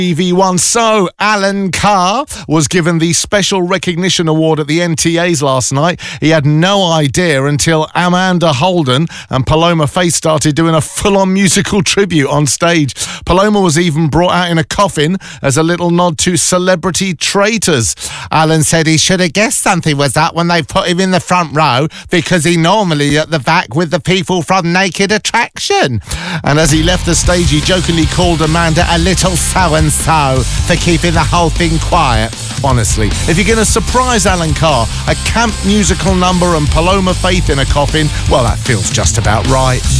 TV1. So, Alan Carr was given the Special Recognition Award at the NTAs last night. He had no idea until Amanda Holden and Paloma Faith started doing a full-on musical tribute on stage. Paloma was even brought out in a coffin as a little nod to celebrity traitors. Alan said he should have guessed something was up when they put him in the front row because he normally at the back with the people from Naked Attraction. And as he left the stage, he jokingly called Amanda a little so-and-so for keeping the whole thing quiet. Honestly, if you're going to surprise Alan Carr, a camp musical number and Paloma Faith in a coffin, well, that feels just about right.